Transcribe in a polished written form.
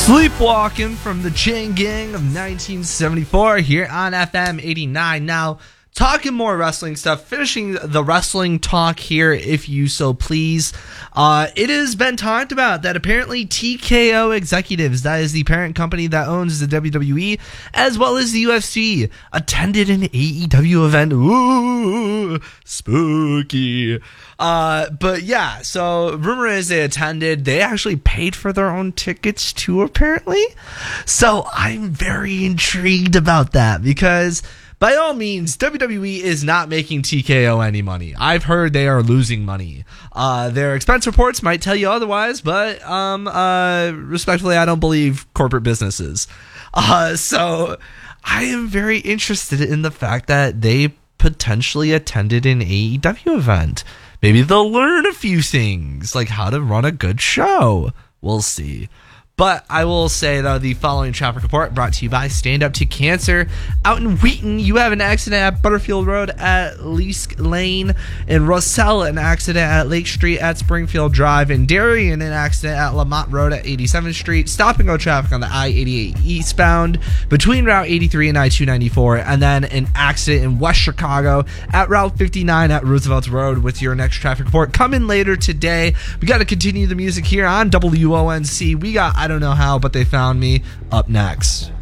Sleepwalking from the Chain Gang of 1974 here on FM 89. Now, talking more wrestling stuff, finishing the wrestling talk here, if you so please. It has been talked about that apparently TKO Executives, that is the parent company that owns the WWE, as well as the UFC, attended an AEW event. Ooh, spooky. But yeah, so rumor is they attended. They actually paid for their own tickets too, apparently. So I'm very intrigued about that because by all means, WWE is not making TKO any money. I've heard they are losing money. Their expense reports might tell you otherwise, but respectfully, I don't believe corporate businesses. So I am very interested in the fact that they potentially attended an AEW event. Maybe they'll learn a few things, like how to run a good show. We'll see. But I will say, though, the following traffic report brought to you by Stand Up to Cancer. Out in Wheaton, you have an accident at Butterfield Road at Leask Lane. In Russell, an accident at Lake Street at Springfield Drive. In Darien, an accident at Lamont Road at 87th Street. Stop and go traffic on the I-88 eastbound between Route 83 and I-294. And then an accident in West Chicago at Route 59 at Roosevelt Road with your next traffic report. Coming later today, we got to continue the music here on WONC. We got I Don't Know How, But They Found Me up next.